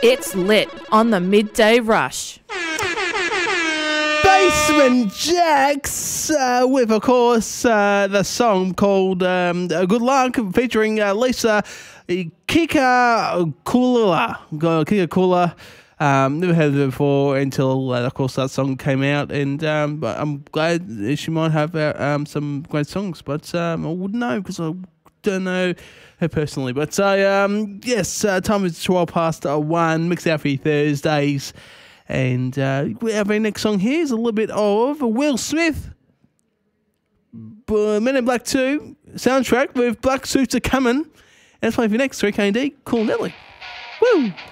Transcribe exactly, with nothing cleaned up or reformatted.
It's lit on the midday rush. Basement Jacks uh, with, of course, uh, the song called um, Good Luck featuring uh, Lisa Kika Kula. Kika Kula. Um, never heard of her before until, uh, of course, that song came out, and um, but I'm glad she might have uh, um, some great songs, but um, I wouldn't know because I don't know her personally. But I, um, yes, uh, time is twelve past uh, one. Mix Out for you Thursdays, and uh, our very next song here is a little bit of Will Smith, uh, Men in Black Two soundtrack with Black Suits Are Coming, and it's playing for your next three K and D. Cool Nelly. Woo.